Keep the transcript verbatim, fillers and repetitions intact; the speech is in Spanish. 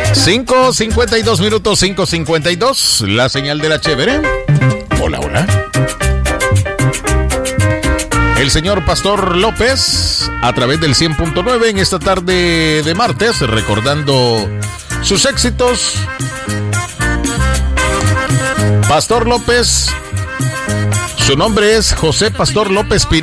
cinco cincuenta y dos minutos, cinco cincuenta y dos, la señal de la chévere. Hola, hola. El señor Pastor López, a través del cien punto nueve en esta tarde de martes, recordando sus éxitos. Pastor López, su nombre es José Pastor López Pineda.